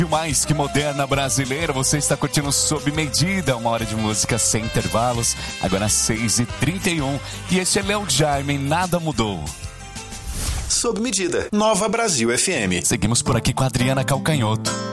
Mais que moderna brasileira, você está curtindo Sob Medida, 1 hora de música sem intervalos, agora 6h31, e este é Léo Jaime, Nada Mudou. Sob Medida, Nova Brasil FM. Seguimos por aqui com a Adriana Calcanhoto.